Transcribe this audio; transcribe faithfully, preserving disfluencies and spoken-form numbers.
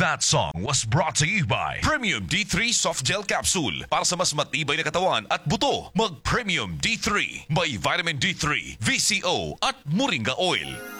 That song was brought to you by Premium D three Soft Gel Capsule. Para sa mas matibay na katawan at buto, mag Premium D three. May vitamin D three, V C O at Moringa Oil.